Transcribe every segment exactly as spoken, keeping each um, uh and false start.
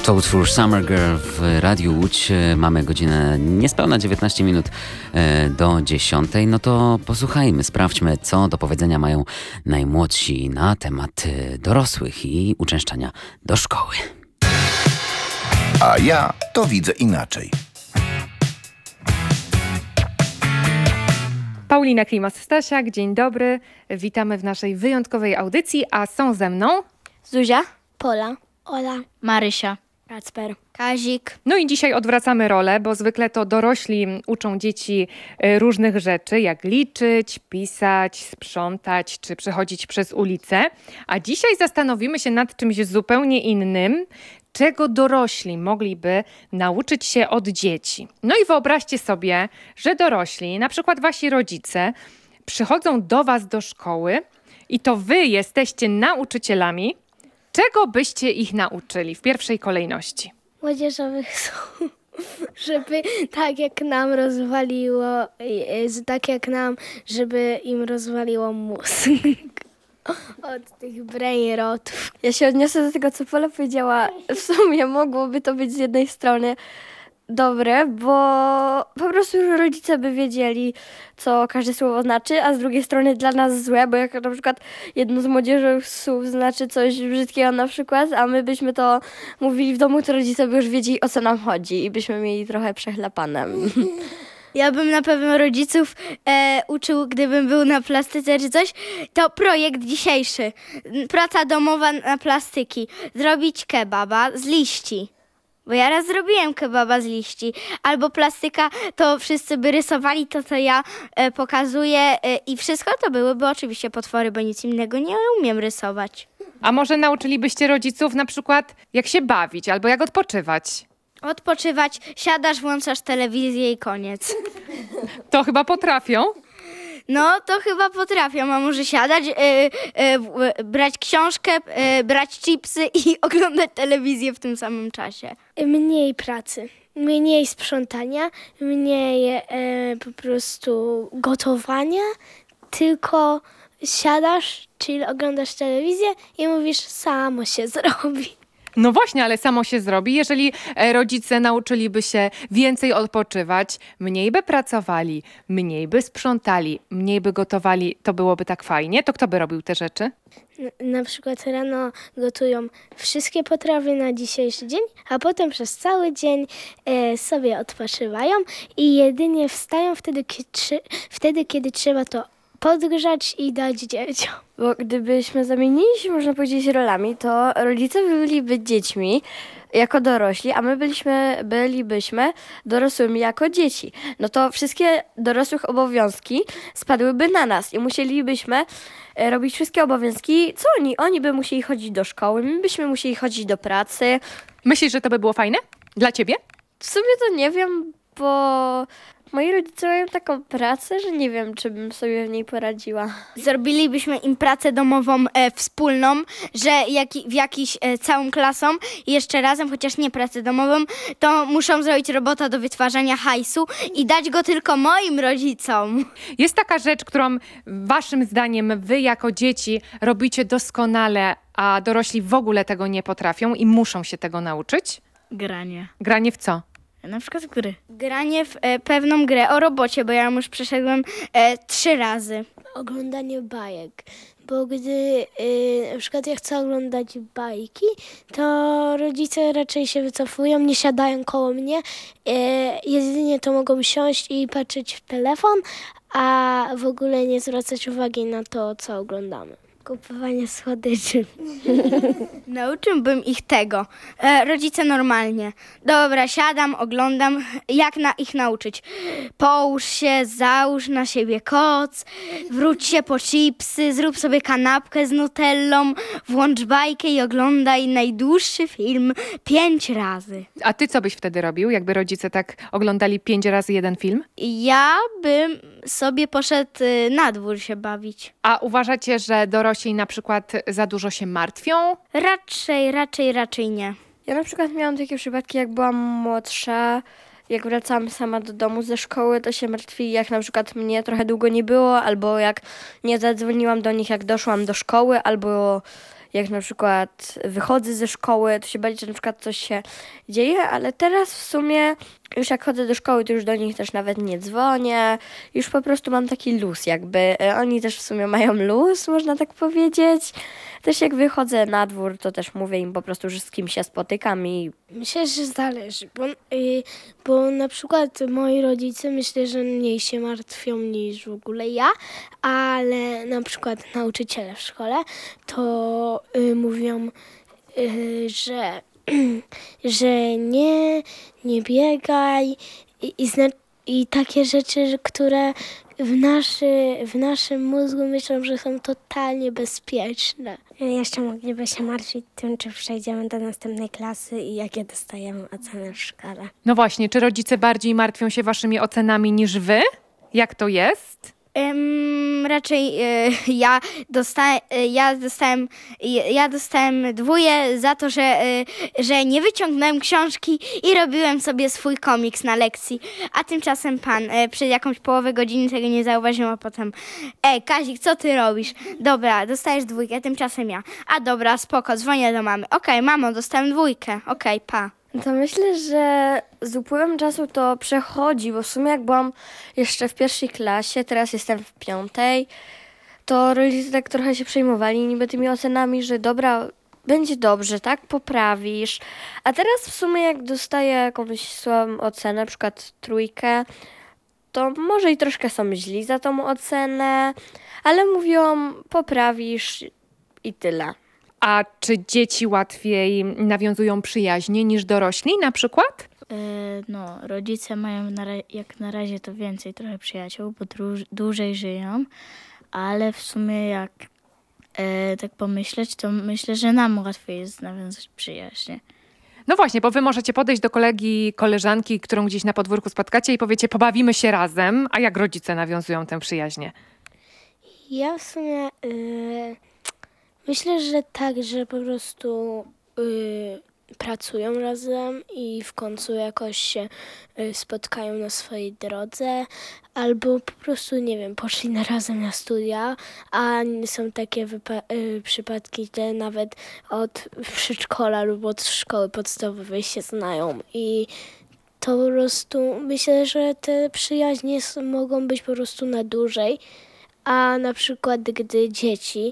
To utwór Summer Girl w Radiu Łódź. Mamy godzinę niespełna dziewiętnaście minut do dziesiątej. No to posłuchajmy, sprawdźmy, co do powiedzenia mają najmłodsi na temat dorosłych i uczęszczania do szkoły. A ja to widzę inaczej. Paulina Klimas-Stasiak, dzień dobry. Witamy w naszej wyjątkowej audycji, a są ze mną Zuzia, Pola, Ola, Marysia, Kacper, Kazik. No i dzisiaj odwracamy rolę, bo zwykle to dorośli uczą dzieci różnych rzeczy, jak liczyć, pisać, sprzątać czy przechodzić przez ulicę. A dzisiaj zastanowimy się nad czymś zupełnie innym, czego dorośli mogliby nauczyć się od dzieci. No i wyobraźcie sobie, że dorośli, na przykład wasi rodzice, przychodzą do was do szkoły i to wy jesteście nauczycielami. Czego byście ich nauczyli w pierwszej kolejności? Młodzieżowych słów, żeby tak jak nam rozwaliło, tak jak nam, żeby im rozwaliło mózg. Od tych brainrotów. Ja się odniosę do tego, co Pola powiedziała. W sumie mogłoby to być z jednej strony dobre, bo po prostu rodzice by wiedzieli, co każde słowo znaczy, a z drugiej strony dla nas złe, bo jak na przykład jedno z młodzieżowych słów znaczy coś brzydkiego na przykład, a my byśmy to mówili w domu, to rodzice by już wiedzieli, o co nam chodzi i byśmy mieli trochę przechlapane. Ja bym na pewno rodziców e, uczył, gdybym był na plastyce czy coś, to projekt dzisiejszy. Praca domowa na plastyki. Zrobić kebaba z liści. Bo ja raz zrobiłem kebaba z liści. Albo plastyka, to wszyscy by rysowali to, co ja e, pokazuję e, i wszystko to byłyby oczywiście potwory, bo nic innego nie umiem rysować. A może nauczylibyście rodziców na przykład jak się bawić albo jak odpoczywać? Odpoczywać, siadasz, włączasz telewizję i koniec. To chyba potrafią. No, to chyba potrafią, a może siadać, yy, yy, brać książkę, yy, brać chipsy i oglądać telewizję w tym samym czasie. Mniej pracy, mniej sprzątania, mniej e, po prostu gotowania, tylko siadasz, czyli oglądasz telewizję i mówisz, samo się zrobi. No właśnie, ale samo się zrobi. Jeżeli e, rodzice nauczyliby się więcej odpoczywać, mniej by pracowali, mniej by sprzątali, mniej by gotowali, to byłoby tak fajnie. To kto by robił te rzeczy? Na, na przykład rano gotują wszystkie potrawy na dzisiejszy dzień, a potem przez cały dzień e, sobie odpoczywają i jedynie wstają wtedy, kiedy, wtedy, kiedy trzeba to podgrzać i dać dzieciom. Bo gdybyśmy zamienili się, można powiedzieć, rolami, to rodzice byliby dziećmi jako dorośli, a my byliśmy, bylibyśmy dorosłymi jako dzieci. No to wszystkie dorosłych obowiązki spadłyby na nas i musielibyśmy robić wszystkie obowiązki, co oni? Oni by musieli chodzić do szkoły, my byśmy musieli chodzić do pracy. Myślisz, że to by było fajne? Dla ciebie? W sumie to nie wiem, bo moi rodzice mają taką pracę, że nie wiem, czy bym sobie w niej poradziła. Zrobilibyśmy im pracę domową e, wspólną, że jak, w jakiś e, całą klasą jeszcze razem, chociaż nie pracę domową, to muszą zrobić robota do wytwarzania hajsu i dać go tylko moim rodzicom. Jest taka rzecz, którą waszym zdaniem wy jako dzieci robicie doskonale, a dorośli w ogóle tego nie potrafią i muszą się tego nauczyć? Granie. Granie w co? Na przykład w gry. Granie w e, pewną grę o robocie, bo ja już przeszedłem e, trzy razy. Oglądanie bajek, bo gdy y, na przykład ja chcę oglądać bajki, to rodzice raczej się wycofują, nie siadają koło mnie, y, jedynie to mogą siąść i patrzeć w telefon, a w ogóle nie zwracać uwagi na to, co oglądamy. Kupowanie słodyczy. Nauczyłbym ich tego. E, rodzice normalnie. Dobra, siadam, oglądam. Jak na ich nauczyć? Połóż się, załóż na siebie koc, wróć się po chipsy, zrób sobie kanapkę z nutellą, włącz bajkę i oglądaj najdłuższy film pięć razy. A ty co byś wtedy robił, jakby rodzice tak oglądali pięć razy jeden film? Ja bym sobie poszedł y, na dwór się bawić. A uważacie, że dorośli na przykład za dużo się martwią? Raczej, raczej, raczej nie. Ja na przykład miałam takie przypadki, jak byłam młodsza, jak wracałam sama do domu ze szkoły, to się martwili, jak na przykład mnie trochę długo nie było, albo jak nie zadzwoniłam do nich, jak doszłam do szkoły, albo jak na przykład wychodzę ze szkoły, to się bali, że na przykład coś się dzieje, ale teraz w sumie już jak chodzę do szkoły, to już do nich też nawet nie dzwonię. Już po prostu mam taki luz jakby. E, Oni też w sumie mają luz, można tak powiedzieć. Też jak wychodzę na dwór, to też mówię im po prostu, że z kim się spotykam i Myślę, że zależy, bo, y, bo na przykład moi rodzice myślę, że mniej się martwią niż w ogóle ja, ale na przykład nauczyciele w szkole to y, mówią, y, że, że nie, nie biegaj i, i, zna, i takie rzeczy, które w, naszy, w naszym mózgu myślą, że są totalnie bezpieczne. Jeszcze mogliby się martwić tym, czy przejdziemy do następnej klasy i jakie dostajemy oceny w szkole. No właśnie, czy rodzice bardziej martwią się waszymi ocenami niż wy? Jak to jest? Ym, raczej y, ja, dosta, y, ja, dostałem, y, ja dostałem dwóje za to, że, y, że nie wyciągnąłem książki i robiłem sobie swój komiks na lekcji. A tymczasem pan y, przez jakąś połowę godziny tego nie zauważył, a potem ej Kazik, co ty robisz? Dobra, dostajesz dwójkę, tymczasem ja. A dobra, spoko, dzwonię do mamy. Okej, mamo, dostałem dwójkę. Okej, pa. to myślę, że z upływem czasu to przechodzi, bo w sumie jak byłam jeszcze w pierwszej klasie, teraz jestem w piątej, to rodzice tak trochę się przejmowali niby tymi ocenami, że dobra, będzie dobrze, tak, poprawisz. A teraz w sumie jak dostaję jakąś słabą ocenę, na przykład trójkę, to może i troszkę są źli za tą ocenę, ale mówią, poprawisz i tyle. A czy dzieci łatwiej nawiązują przyjaźnie niż dorośli na przykład? E, No, rodzice mają na, ra- jak na razie to więcej trochę przyjaciół, bo dłuż- dłużej żyją, ale w sumie jak e, tak pomyśleć, to myślę, że nam łatwiej jest nawiązać przyjaźnie. No właśnie, bo wy możecie podejść do kolegi, koleżanki, którą gdzieś na podwórku spotkacie i powiecie, pobawimy się razem, a jak rodzice nawiązują tę przyjaźnię? Ja w sumie y, myślę, że tak, że po prostu y, pracują razem i w końcu jakoś się y, spotkają na swojej drodze, albo po prostu, nie wiem, poszli na razem na studia, a są takie wypa- y, przypadki, że nawet od przedszkola lub od szkoły podstawowej się znają i to po prostu myślę, że te przyjaźnie s- mogą być po prostu na dłużej. A na przykład, gdy dzieci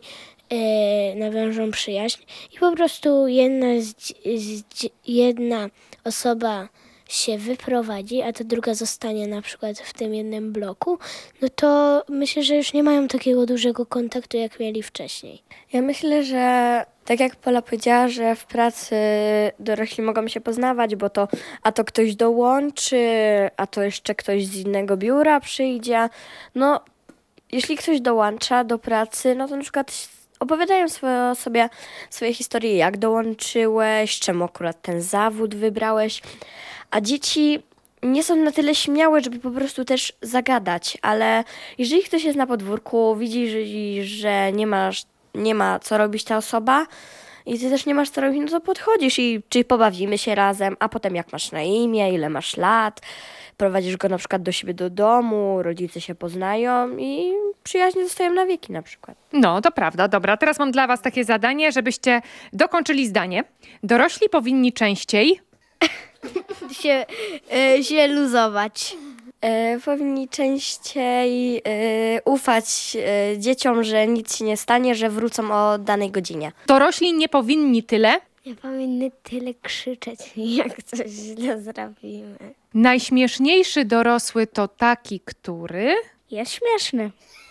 e, nawiążą przyjaźń i po prostu jedna, z, dzi- z, dzi- jedna osoba się wyprowadzi, a ta druga zostanie na przykład w tym jednym bloku, no to myślę, że już nie mają takiego dużego kontaktu, jak mieli wcześniej. Ja myślę, że tak jak Pola powiedziała, że w pracy dorośli mogą się poznawać, bo to a to ktoś dołączy, a to jeszcze ktoś z innego biura przyjdzie. No, jeśli ktoś dołącza do pracy, no to na przykład opowiadają swoje, sobie swoje historie, jak dołączyłeś, czemu akurat ten zawód wybrałeś. A dzieci nie są na tyle śmiałe, żeby po prostu też zagadać, ale jeżeli ktoś jest na podwórku, widzi, że, że nie masz, nie ma co robić ta osoba i ty też nie masz co robić, no to podchodzisz i czy pobawimy się razem, a potem jak masz na imię, ile masz lat, prowadzisz go na przykład do siebie do domu, rodzice się poznają i przyjaźnie zostają na wieki na przykład. No, to prawda. Dobra, teraz mam dla was takie zadanie, żebyście dokończyli zdanie. Dorośli powinni częściej... Się, y, się luzować. E, powinni częściej e, ufać e, dzieciom, że nic się nie stanie, że wrócą o danej godzinie. Dorośli nie powinni tyle... Nie powinny tyle krzyczeć, jak coś źle zrobimy. Najśmieszniejszy dorosły to taki, który... Jest śmieszny.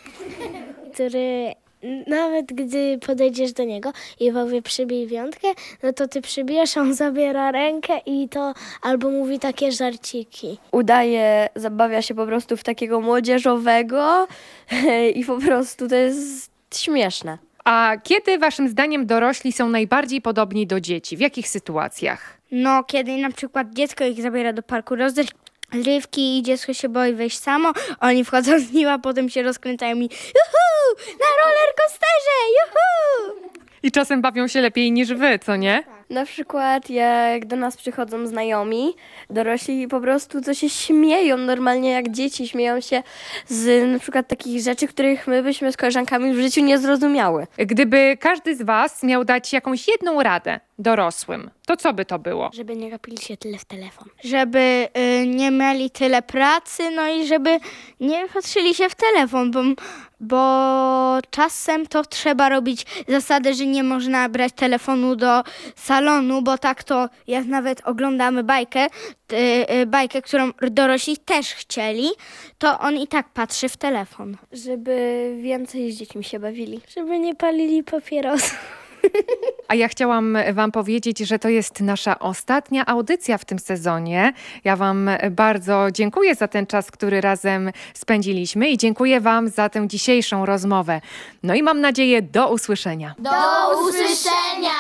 Który nawet gdy podejdziesz do niego i powie przybij piątkę, no to ty przybijasz, on zabiera rękę i to albo mówi takie żarciki. Udaje, zabawia się po prostu w takiego młodzieżowego i po prostu to jest śmieszne. A kiedy waszym zdaniem dorośli są najbardziej podobni do dzieci? W jakich sytuacjach? No, kiedy na przykład dziecko ich zabiera do parku rozrywki i dziecko się boi wejść samo, oni wchodzą z nim, a potem się rozkręcają i juhu, na rollercoasterze, juhu! I czasem bawią się lepiej niż wy, co nie? Na przykład jak do nas przychodzą znajomi, dorośli po prostu co się śmieją normalnie jak dzieci, śmieją się z na przykład takich rzeczy, których my byśmy z koleżankami w życiu nie zrozumiały. Gdyby każdy z was miał dać jakąś jedną radę dorosłym, to co by to było? Żeby nie gapili się tyle w telefon. Żeby y, nie mieli tyle pracy, no i żeby nie patrzyli się w telefon, bo, bo czasem to trzeba robić zasadę, że nie można brać telefonu do salonu, bo tak to jak nawet oglądamy bajkę, y, y, bajkę, którą dorośli też chcieli, to on i tak patrzy w telefon. Żeby więcej z dziećmi się bawili. Żeby nie palili papierosów. A ja chciałam wam powiedzieć, że to jest nasza ostatnia audycja w tym sezonie. Ja wam bardzo dziękuję za ten czas, który razem spędziliśmy i dziękuję wam za tę dzisiejszą rozmowę. No i mam nadzieję do usłyszenia. Do usłyszenia!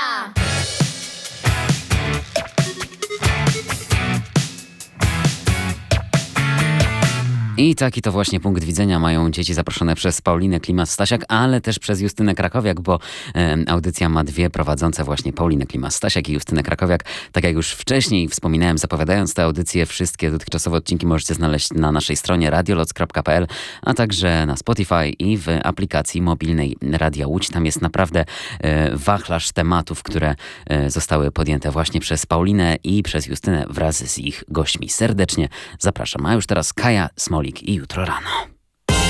I taki to właśnie punkt widzenia mają dzieci zaproszone przez Paulinę Klimas-Stasiak, ale też przez Justynę Krakowiak, bo e, audycja ma dwie prowadzące, właśnie Paulinę Klimas-Stasiak i Justynę Krakowiak. Tak jak już wcześniej wspominałem, zapowiadając tę audycję, wszystkie dotychczasowe odcinki możecie znaleźć na naszej stronie radioloc kropka p l, a także na Spotify i w aplikacji mobilnej Radia Łódź. Tam jest naprawdę e, wachlarz tematów, które e, zostały podjęte właśnie przez Paulinę i przez Justynę wraz z ich gośćmi. Serdecznie zapraszam. A już teraz Kaja Smolik i Jutro rano.